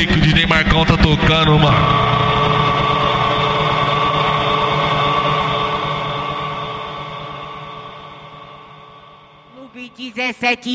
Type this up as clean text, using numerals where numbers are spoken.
DJ, que o DJ Marcão tá tocando, mano. No 17